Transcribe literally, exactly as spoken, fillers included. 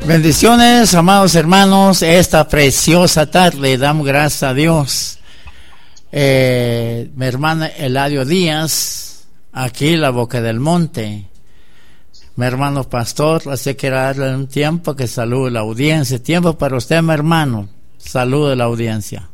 Bendiciones, amados hermanos, esta preciosa tarde damos gracias a Dios. Eh, mi hermana Eladio Díaz, aquí en la Boca del Monte, mi hermano pastor, así que darle un tiempo que salude la audiencia. Tiempo para usted, mi hermano, salude la audiencia.